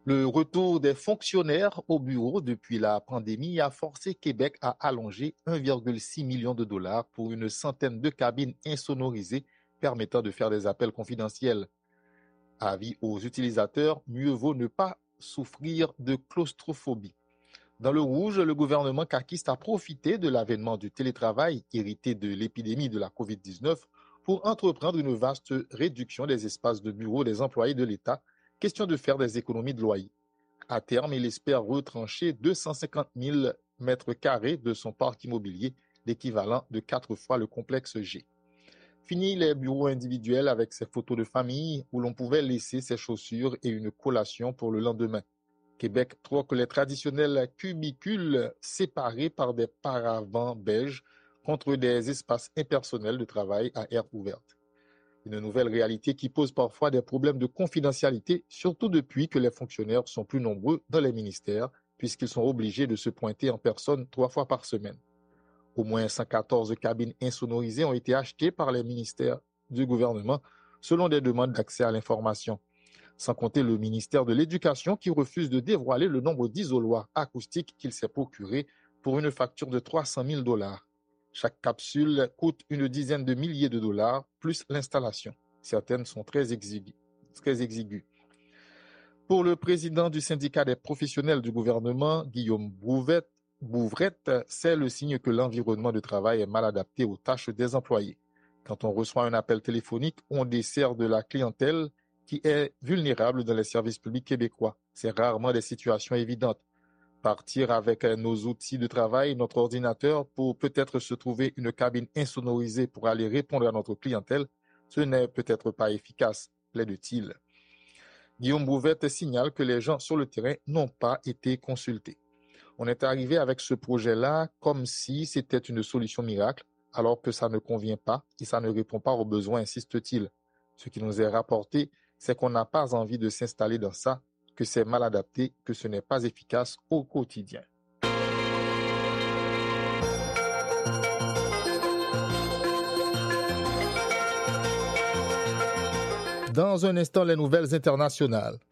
Le retour des fonctionnaires au bureau depuis la pandémie a forcé Québec à allonger 1,6 million de dollars pour une centaine de cabines insonorisées permettant de faire des appels confidentiels. Avis aux utilisateurs, mieux vaut ne pas souffrir de claustrophobie. Dans le rouge, le gouvernement caquiste a profité de l'avènement du télétravail hérité de l'épidémie de la COVID-19 pour entreprendre une vaste réduction des espaces de bureau des employés de l'État, question de faire des économies de loyer. À terme, il espère retrancher 250 000 mètres carrés de son parc immobilier, l'équivalent de 4 fois le complexe G. Fini les bureaux individuels avec ses photos de famille où l'on pouvait laisser ses chaussures et une collation pour le lendemain. Québec troque les traditionnels cubicules séparés par des paravents beiges contre des espaces impersonnels de travail à air ouverte. Une nouvelle réalité qui pose parfois des problèmes de confidentialité, surtout depuis que les fonctionnaires sont plus nombreux dans les ministères, puisqu'ils sont obligés de se pointer en personne 3 fois par semaine. Au moins 114 cabines insonorisées ont été achetées par les ministères du gouvernement selon des demandes d'accès à l'information. Sans compter le ministère de l'Éducation qui refuse de dévoiler le nombre d'isoloirs acoustiques qu'il s'est procuré pour une facture de 300 000 dollars. Chaque capsule coûte une dizaine de milliers de dollars, plus l'installation. Certaines sont très exiguës. Pour le président du syndicat des professionnels du gouvernement, Guillaume Bouvrette, c'est le signe que l'environnement de travail est mal adapté aux tâches des employés. Quand on reçoit un appel téléphonique, on dessert de la clientèle qui est vulnérable dans les services publics québécois. C'est rarement des situations évidentes. Partir avec nos outils de travail, notre ordinateur, pour peut-être se trouver une cabine insonorisée pour aller répondre à notre clientèle, ce n'est peut-être pas efficace, plaide-t-il. Guillaume Bouvette signale que les gens sur le terrain n'ont pas été consultés. On est arrivé avec ce projet-là comme si c'était une solution miracle, alors que ça ne convient pas et ça ne répond pas aux besoins, insiste-t-il. Ce qui nous est rapporté, c'est qu'on n'a pas envie de s'installer dans ça, que c'est mal adapté, que ce n'est pas efficace au quotidien. Dans un instant, les nouvelles internationales.